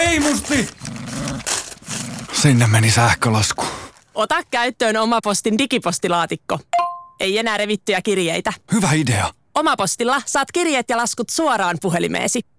Ei musti! Sinne meni sähkölasku. Ota käyttöön Omapostin digipostilaatikko. Ei enää revittyjä kirjeitä. Hyvä idea. Omapostilla saat kirjeet ja laskut suoraan puhelimeesi.